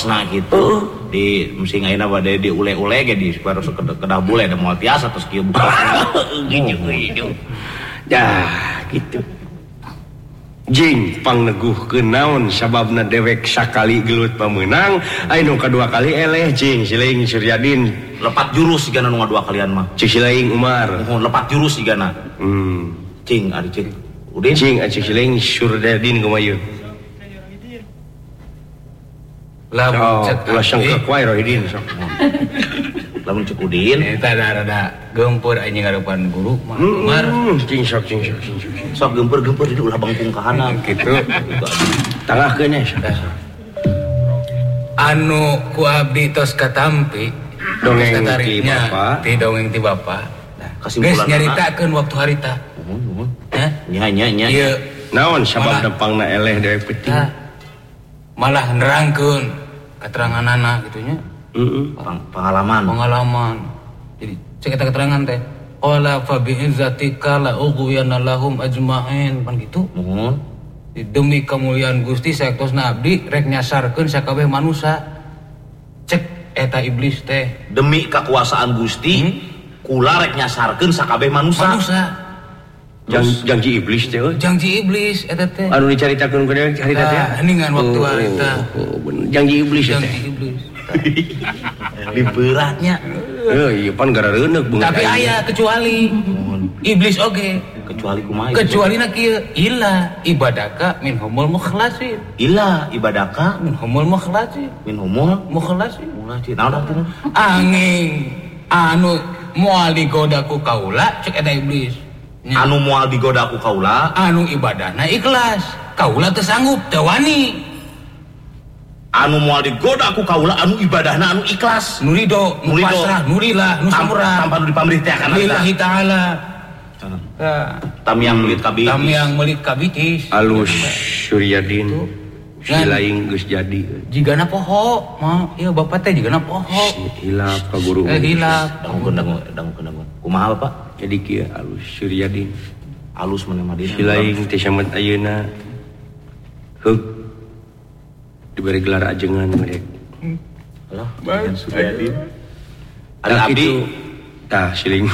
nah gitu di mesin ayeuna bade di ule-ule ge di supaya kedah bule da moal tiasa terus kieu buka gitu gitu jing pangneguhkeun naon sababna dewek sakali gelut pameunang anu kadua kali eleh jing sileing Suryadin lepat jurus sigana nu ngadua kalian mah cing sileing Umar lepat jurus sigana cing ari cing udin cing cing sileing Suryadin kumaha lamun cek ulah sangka kuai Rohidin sok lamun cek udin eta rada geumpeur anjing ngarepan guru mah Umar cing sok geumpeur di ulah bangkung ka hana kitu tangahkeun anu ku abdi tos katampi dongeng ti bapa ti dongeng ti bapa kasimpulan nyaritakeun waktu harita nya ieu naon sabab depangna eleh dewek peuting malah nerangkeun keteranganana gitunya pengalaman jadi cek eta keterangan teh qala fa bi izzatika la ughwiyana lahum ajma'in pan gitu demi kemuliaan Gusti saektosna abdi rek nyasarkeun sakabeh manusia cek eta iblis teh demi kekuasaan Gusti kula rek nyasarkeun sakabeh manusia janji iblis teh janji iblis eta teh anu dicaritakeun ku dewe harita teh heningan waktu harita janji iblis di beratnya iya pan gara reuneuk tapi aya kecuali iblis oge kecuali kumaha kecuali na kieu illa ibadaka min humul mukhlasin naon angin anu moal digoda ku kaula cek eta iblis anu moal digoda ku kaula anu ibadahna ikhlas kaula teu sanggup teu wani anu moal digoda ku kaula anu ibadahna anu ikhlas nu ridho nu pasrah nu lillah nu samurah tanpa nu dipamrih teh kana lillahi taala tamiang melit kabitis alus Suryadin silaing geus jadi jigana poho mah ieu bapak teh jigana poho hilap ka guru hilap dangu kumaha Pak jadi kieu alus Suryadin alus mane mah silaing teh samet ayeuna heug diberi gelar ajengan merek alah Suryadin ada abdi tah siling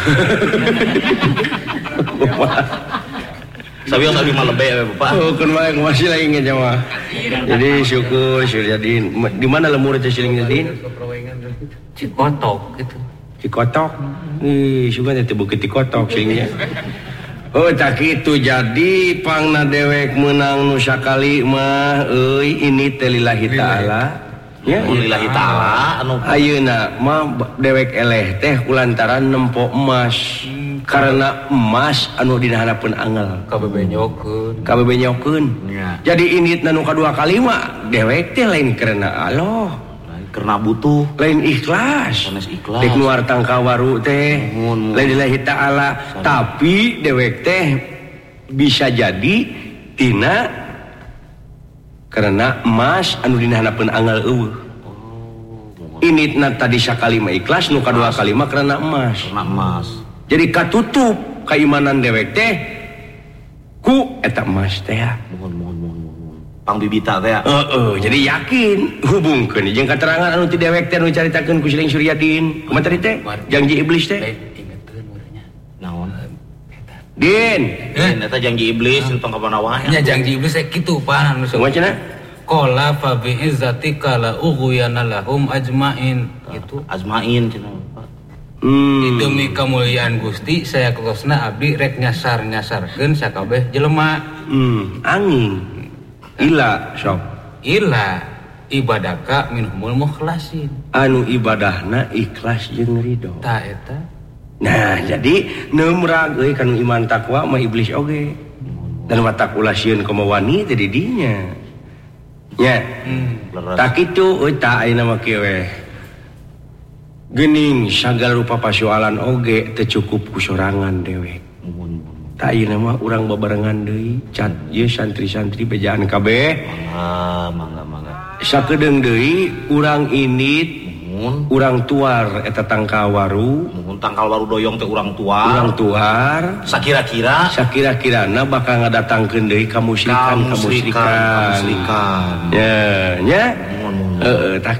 sabios abdi mah lebe ya Bapak kun mah masih lagi ngejama jadi syukur Suryadin di mana lemur teh siling Suryadin Cikotok gitu Cikotok ih sugan teh bukit Cikotok silingnya oh tak kitu jadi pangna dewek meunang nu sakali mah euy ini teh lillahi taala ya lillahi taala anu ayeuna mah dewek eleh teh kulantaran nempo emas karena emas anu dina hanapeun angel kabebenyokeun jadi ini nu kadua kali mah dewek teh lain karena Allah karena butuh lain ikhlas dek nuar tangkawaru teh lain lillahi taala tapi dewek teh bisa jadi tina karena emas anu dina hanapeun angel eueuh initna tadi sakali mah ikhlas nu kadua kali mah karena emas jadi katutup keimanan dewek teh ku eta emas teh pang bibita teh jadi yakin hubungkeun jeung keterangan anu ti dewek teh anu caritakeun ku siling Suryadin kumaha tadi teh janji iblis teh ingetkeun urangnya naon Din eta janji iblis tentang kapanawa nya janji iblis teh kitu pan anu macana qala fa bi izzatika la ughwiyana lahum ajma'in gitu ajma'in cenah demi kemuliaan Gusti saya kosna abdi rek nyasarkeun sakabeh jelema angin ila sok ila ibadaka minhumul mukhlasin anu ibadahna ikhlas jeung ridho ta eta nah jadi neumrag euy kanu iman takwa mah iblis oge dan watak ulah sieun komo wani teh di dinya nya tak kitu euy ta ayeuna mah kieu we geuning sagala rupa pasoalan oge teu cukup ku sorangan dewek tak ayeuna mah urang babarengan deui cat ieu santri-santri bejaan kabeh mangga sakedeung deui urang init urang tuar eta tangkawaru doyong teh urang tuar sakira-kirana bakal ngadatangkeun deui kamusyrikan ya nya nya